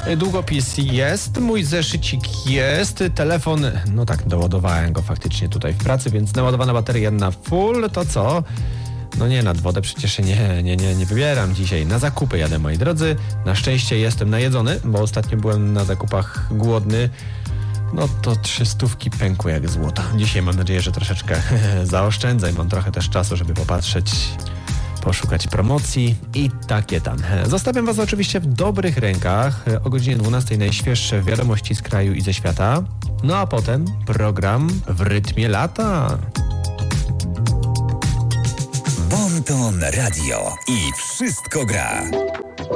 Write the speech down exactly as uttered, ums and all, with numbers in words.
Długopis jest, mój zeszycik jest, telefon, no tak, doładowałem go faktycznie tutaj w pracy, więc naładowana bateria na full, to co? No nie, nad wodę przecież nie, nie, nie, nie wybieram dzisiaj. Na zakupy jadę, moi drodzy. Na szczęście jestem najedzony, bo ostatnio byłem na zakupach głodny. No to trzy stówki pękły jak złoto. Dzisiaj mam nadzieję, że troszeczkę zaoszczędzę i mam trochę też czasu, żeby popatrzeć, poszukać promocji i takie tam. Zostawiam was oczywiście w dobrych rękach. O godzinie dwunastej najświeższe wiadomości z kraju i ze świata. No a potem program w rytmie lata. Bon Ton Radio i wszystko gra.